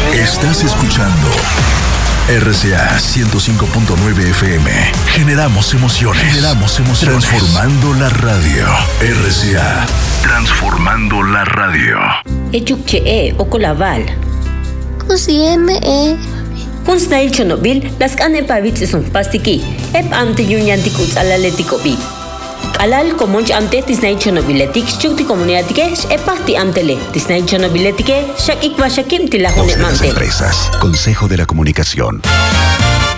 Estás escuchando RCA 105.9 FM. Generamos emociones. Transformando la radio. RCA. Transformando la radio. Echukche Okolaval. Kusieme Hun snail chonobil, las cane pavits son pastiki. Ep amte yunyantikut alaleticobi. Alal comonch amte tisnail chonobiletik, chukti comuniatike, epasti amtele, tisnail chonobiletike, shakik vashakim tilahune mante. Empresas. Consejo de la Comunicación.